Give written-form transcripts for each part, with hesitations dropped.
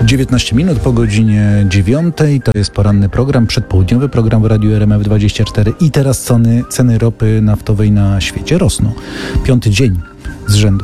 19 minut po godzinie 9. To jest poranny program, przedpołudniowy program w Radiu RMF24 i teraz ceny ropy naftowej na świecie rosną. 5. dzień z rzędu.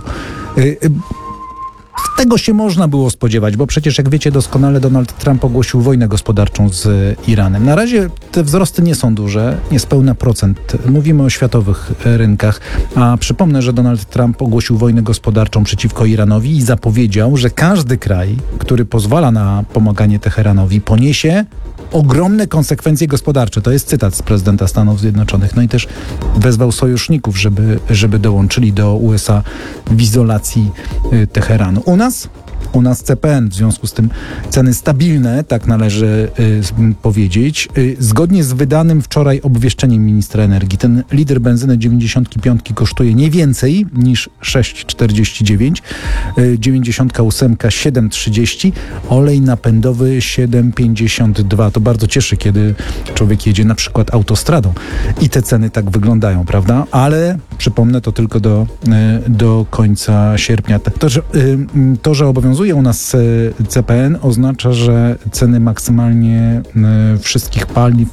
Tego się można było spodziewać, bo przecież jak wiecie doskonale, Donald Trump ogłosił wojnę gospodarczą z Iranem. Na razie te wzrosty nie są duże, niespełna procent. Mówimy o światowych rynkach, a przypomnę, że Donald Trump ogłosił wojnę gospodarczą przeciwko Iranowi i zapowiedział, że każdy kraj, który pozwala na pomaganie Teheranowi, poniesie ogromne konsekwencje gospodarcze. To jest cytat z prezydenta Stanów Zjednoczonych. No i też wezwał sojuszników, żeby dołączyli do USA w izolacji Teheranu. U nas CPN, w związku z tym ceny stabilne, tak należy powiedzieć. Zgodnie z wydanym wczoraj obwieszczeniem ministra energii, ten liter benzyny 95 kosztuje nie więcej niż 6,49, 98 7,30, olej napędowy 7,52. To bardzo cieszy, kiedy człowiek jedzie na przykład autostradą i te ceny tak wyglądają, prawda? Ale przypomnę, to tylko do końca sierpnia. To, że obowiązuje u nas CPN, oznacza, że ceny maksymalne wszystkich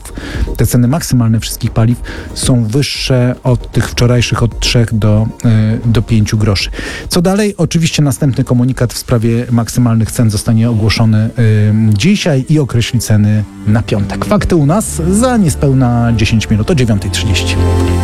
paliw są wyższe od tych wczorajszych od 3 do 5 groszy. Co dalej? Oczywiście następny komunikat w sprawie maksymalnych cen zostanie ogłoszony dzisiaj i określi ceny na piątek. Fakty u nas za niespełna 10 minut o 9:30.